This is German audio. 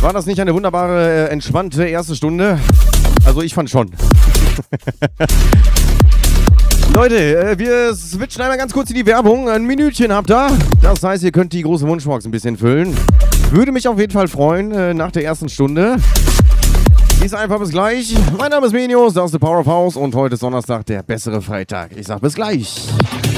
War das nicht eine wunderbare, entspannte erste Stunde? Also ich fand schon. Leute, wir switchen einmal ganz kurz in die Werbung. Ein Minütchen habt ihr. Das heißt, ihr könnt die große Wunschbox ein bisschen füllen. Würde mich auf jeden Fall freuen nach der ersten Stunde. Ich sag einfach bis gleich. Mein Name ist Menius, das ist The Power of House und heute ist Donnerstag, der bessere Freitag. Ich sag bis gleich.